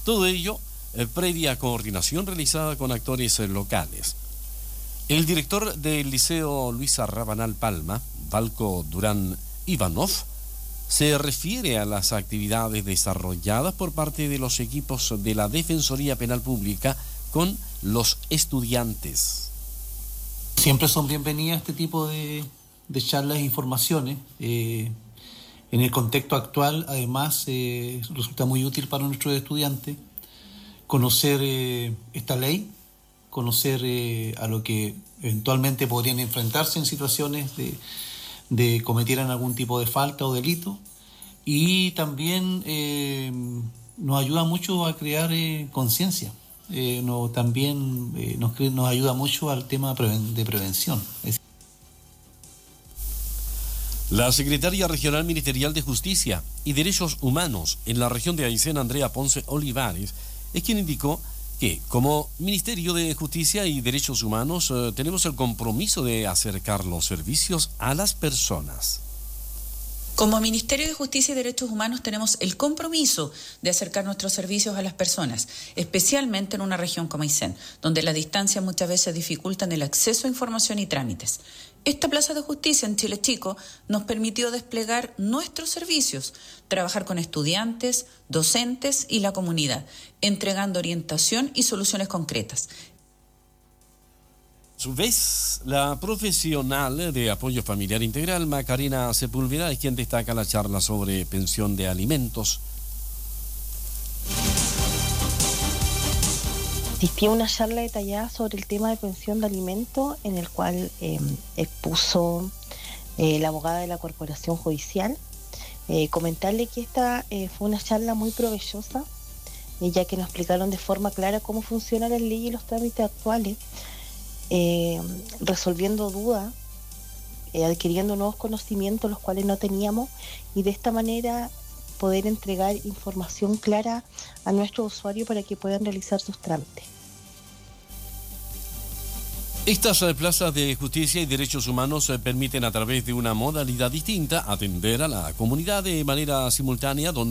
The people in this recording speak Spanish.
Todo ello previa coordinación realizada con actores locales. El director del Liceo Luisa Rabanal Palma, Valco Durán Ivanov, se refiere a las actividades desarrolladas por parte de los equipos de la Defensoría Penal Pública con los estudiantes. Siempre son bienvenidas este tipo de charlas e informaciones. En el contexto actual, además, resulta muy útil para nuestros estudiantes conocer esta ley, conocer a lo que eventualmente podrían enfrentarse en situaciones de cometieran algún tipo de falta o delito, y también nos ayuda mucho a crear conciencia. También nos ayuda mucho al tema de prevención. La secretaria regional ministerial de Justicia y Derechos Humanos en la región de Aysén, Andrea Ponce Olivares, es quien indicó que como Ministerio de Justicia y Derechos Humanos tenemos el compromiso de acercar los servicios a las personas. Como Ministerio de Justicia y Derechos Humanos tenemos el compromiso de acercar nuestros servicios a las personas, especialmente en una región como Aysén, donde las distancias muchas veces dificultan el acceso a información y trámites. Esta plaza de justicia en Chile Chico nos permitió desplegar nuestros servicios, trabajar con estudiantes, docentes y la comunidad, entregando orientación y soluciones concretas. A su vez, la profesional de apoyo familiar integral, Macarena Sepúlveda, es quien destaca la charla sobre pensión de alimentos. Existía una charla detallada sobre el tema de pensión de alimentos, en el cual expuso la abogada de la Corporación Judicial. Comentarle que esta fue una charla muy provechosa, ya que nos explicaron de forma clara cómo funcionan las leyes y los trámites actuales, resolviendo dudas, adquiriendo nuevos conocimientos los cuales no teníamos, y de esta manera poder entregar información clara a nuestros usuarios para que puedan realizar sus trámites. Estas plazas de justicia y derechos humanos permiten a través de una modalidad distinta atender a la comunidad de manera simultánea, donde